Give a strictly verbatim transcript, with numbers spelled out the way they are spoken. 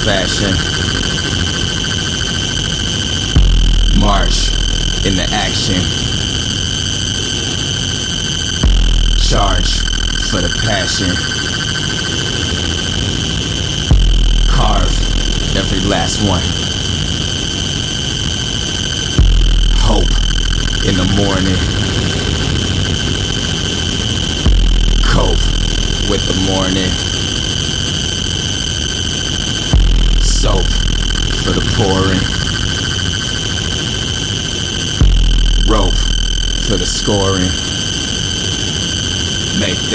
fashion. March into action. Charge for the passion. Carve every last one. Hope in the morning. Cope with the morning. Soap for the pouring. Rope for the scoring. Make